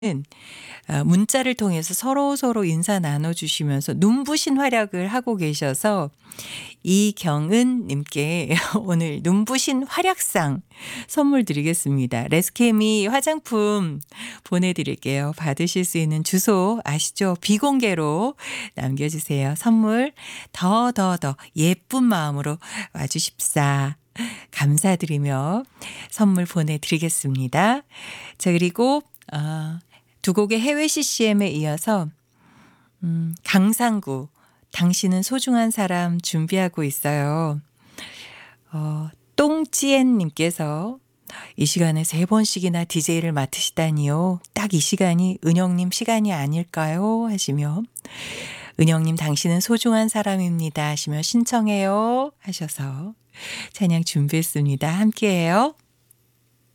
문자를 통해서 서로서로 인사 나눠 주시면서 눈부신 활약을 하고 계셔서 이경은 님께 오늘 눈부신 활약상 선물 드리겠습니다. 레스케미 화장품 보내드릴게요. 받으실 수 있는 주소 아시죠? 비공개로 남겨주세요. 선물 더 예쁜 마음으로 와주십사. 감사드리며 선물 보내드리겠습니다. 자, 그리고 두 곡의 해외 CCM에 이어서 강상구 당신은 소중한 사람 준비하고 있어요. 똥찌엔님께서 이 시간에 3번씩이나 DJ를 맡으시다니요. 딱 이 시간이 은영님 시간이 아닐까요? 하시며 은영님 당신은 소중한 사람입니다 하시며 신청해요 하셔서 찬양 준비했습니다. 함께해요.